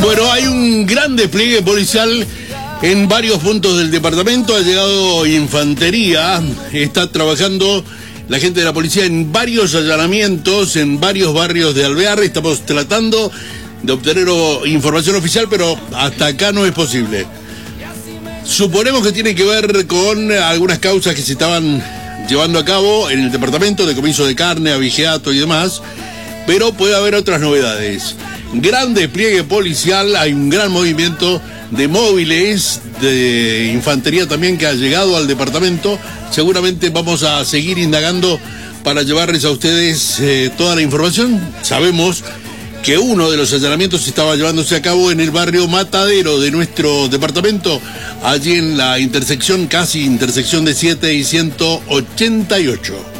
Bueno, hay un gran despliegue policial en varios puntos del departamento. Ha llegado infantería, está trabajando la gente de la policía en varios allanamientos, en varios barrios de Alvear. Estamos tratando de obtener información oficial, pero hasta acá no es posible. Suponemos que tiene que ver con algunas causas que se estaban llevando a cabo en el departamento, decomiso de carne, abigeato y demás, pero puede haber otras novedades. Gran despliegue policial, hay un gran movimiento de móviles, de infantería también que ha llegado al departamento. Seguramente vamos a seguir indagando para llevarles a ustedes toda la información. Sabemos que uno de los allanamientos estaba llevándose a cabo en el barrio Matadero de nuestro departamento, allí en la intersección, casi intersección de 7 y 188.